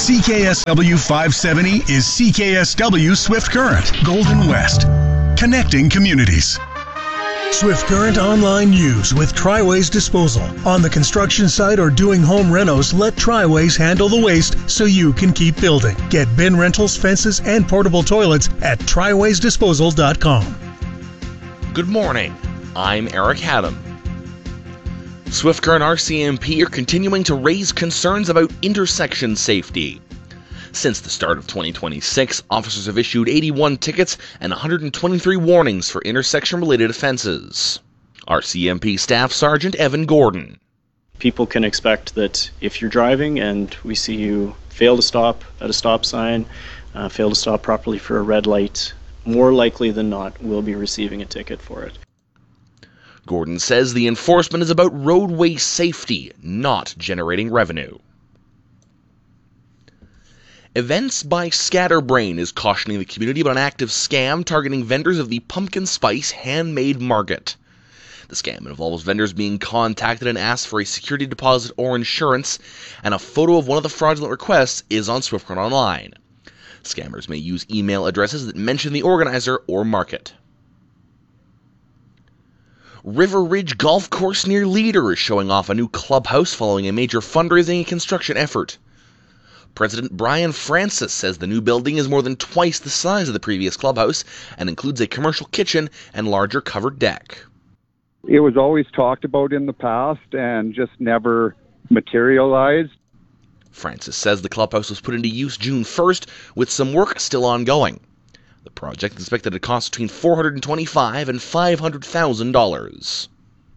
CKSW 570 is CKSW Swift Current, Golden West, connecting communities. Swift Current Online News with Triways Disposal. On the construction site or doing home renos, let Triways handle the waste so you can keep building. Get bin rentals, fences, and portable toilets at triwaysdisposal.com. Good morning. I'm Eric Haddam. Swift Current RCMP are continuing to raise concerns about intersection safety. Since the start of 2026, officers have issued 81 tickets and 123 warnings for intersection-related offenses. RCMP Staff Sergeant Evan Gordon. People can expect that if you're driving and we see you fail to stop at a stop sign, fail to stop properly for a red light, more likely than not, we'll be receiving a ticket for it. Gordon says the enforcement is about roadway safety, not generating revenue. Events by Scatterbrain is cautioning the community about an active scam targeting vendors of the Pumpkin Spice Handmade Market. The scam involves vendors being contacted and asked for a security deposit or insurance, and a photo of one of the fraudulent requests is on Swift Current Online. Scammers may use email addresses that mention the organizer or market. River Ridge Golf Course near Leader is showing off a new clubhouse following a major fundraising and construction effort. President Brian Francis says the new building is more than twice the size of the previous clubhouse and includes a commercial kitchen and larger covered deck. It was always talked about in the past and just never materialized. Francis says the clubhouse was put into use June 1st, with some work still ongoing. The project is expected to cost between $425,000 and $500,000.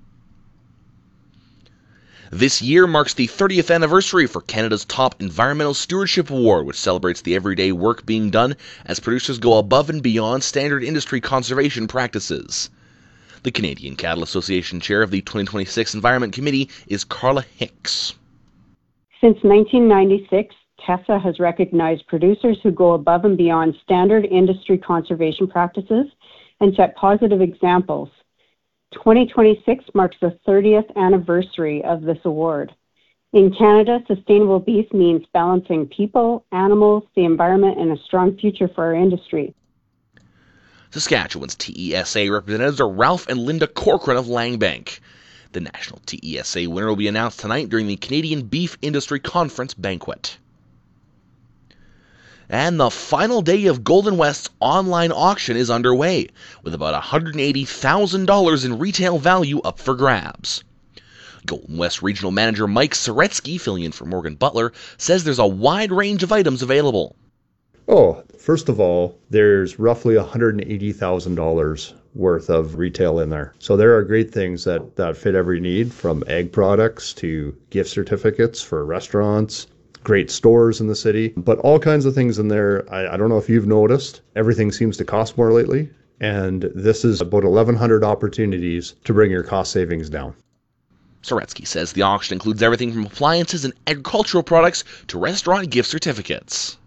This year marks the 30th anniversary for Canada's top Environmental Stewardship Award, which celebrates the everyday work being done as producers go above and beyond standard industry conservation practices. The Canadian Cattle Association chair of the 2026 Environment Committee is Carla Hicks. Since 1996, TESA has recognized producers who go above and beyond standard industry conservation practices and set positive examples. 2026 marks the 30th anniversary of this award. In Canada, sustainable beef means balancing people, animals, the environment, and a strong future for our industry. Saskatchewan's TESA representatives are Ralph and Linda Corcoran of Langbank. The national TESA winner will be announced tonight during the Canadian Beef Industry Conference banquet. And the final day of Golden West's online auction is underway, with about $180,000 in retail value up for grabs. Golden West Regional Manager Mike Soretsky, filling in for Morgan Butler, says there's a wide range of items available. First of all, there's roughly $180,000 worth of retail in there. So there are great things that fit every need, from egg products to gift certificates for restaurants, great stores in the city, but all kinds of things in there. I don't know if you've noticed, everything seems to cost more lately, and this is about 1,100 opportunities to bring your cost savings down. Soretsky says the auction includes everything from appliances and agricultural products to restaurant gift certificates.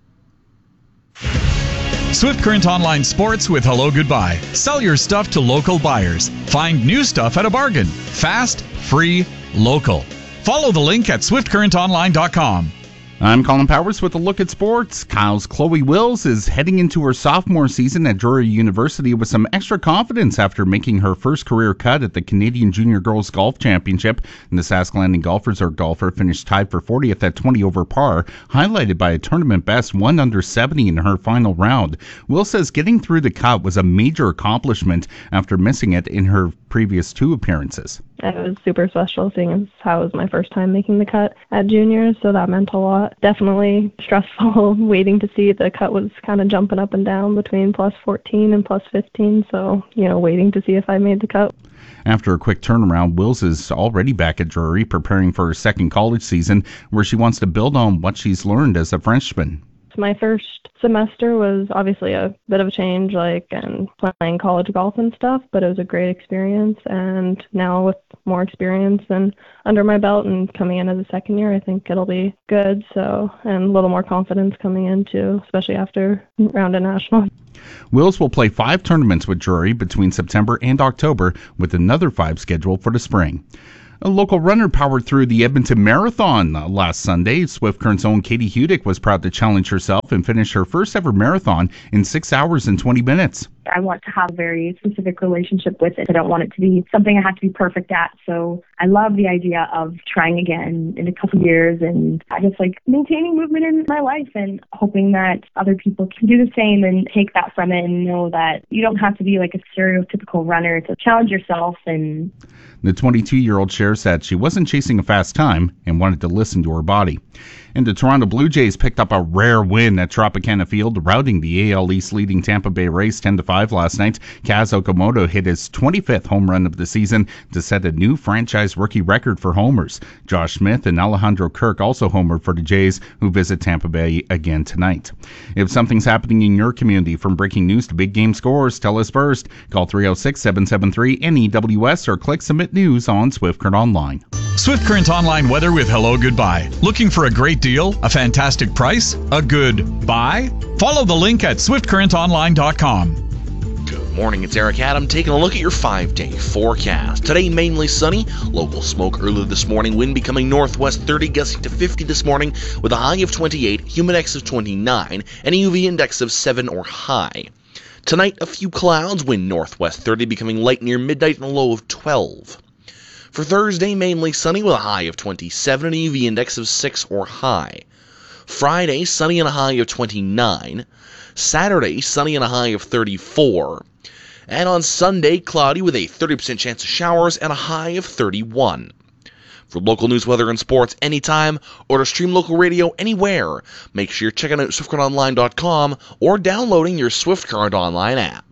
Swift Current Online Sports with Hello Goodbye. Sell your stuff to local buyers. Find new stuff at a bargain. Fast, free, local. Follow the link at swiftcurrentonline.com. I'm Colin Powers with a look at sports. Kyle's Chloe Wills is heading into her sophomore season at Drury University with some extra confidence after making her first career cut at the Canadian Junior Girls Golf Championship. And the Sask Landing golfer finished tied for 40th at 20 over par, highlighted by a tournament best 1 under 70 in her final round. Wills says getting through the cut was a major accomplishment after missing it in her previous 2 appearances. It was super special, seeing as how it was my first time making the cut at juniors, so that meant a lot. Definitely stressful waiting to see. The cut was kind of jumping up and down between plus 14 and plus 15, so, waiting to see if I made the cut. After a quick turnaround, Wills is already back at Drury, preparing for her second college season, where she wants to build on what she's learned as a freshman. My first semester was obviously a bit of a change, and playing college golf and stuff, but it was a great experience. And now with more experience and under my belt and coming in as a second year, I think it'll be good. So, and a little more confidence coming into, especially after round of national. Wills will play 5 tournaments with Drury between September and October, with another 5 scheduled for the spring. A local runner powered through the Edmonton Marathon last Sunday. Swift Current's own Katie Hudick was proud to challenge herself and finish her first ever marathon in 6 hours and 20 minutes. I want to have a very specific relationship with it. I don't want it to be something I have to be perfect at. So I love the idea of trying again in a couple of years, and I just like maintaining movement in my life and hoping that other people can do the same and take that from it and know that you don't have to be like a stereotypical runner to challenge yourself. And the 22-year-old shares that she wasn't chasing a fast time and wanted to listen to her body. And the Toronto Blue Jays picked up a rare win at Tropicana Field, routing the AL East leading Tampa Bay Rays 10-5 last night. Kaz Okamoto hit his 25th home run of the season to set a new franchise rookie record for homers. Josh Smith and Alejandro Kirk also homered for the Jays, who visit Tampa Bay again tonight. If something's happening in your community, from breaking news to big game scores, tell us first. Call 306-773-NEWS or click Submit News on Swift Current Online. Swift Current Online weather with Hello Goodbye. Looking for a great deal, a fantastic price, a good buy? Follow the link at swiftcurrentonline.com. Good morning, it's Eric Adam taking a look at your 5-day forecast. Today, mainly sunny, local smoke early this morning, wind becoming northwest 30, gusting to 50 this morning with a high of 28, humidex of 29, and a UV index of 7 or high. Tonight, a few clouds, wind northwest 30, becoming light near midnight and a low of 12. For Thursday, mainly sunny with a high of 27 and a UV index of 6 or high. Friday, sunny and a high of 29. Saturday, sunny and a high of 34. And on Sunday, cloudy with a 30% chance of showers and a high of 31. For local news, weather, and sports anytime, or to stream local radio anywhere, make sure you're checking out SwiftCurrentOnline.com or downloading your Swift Current Online app.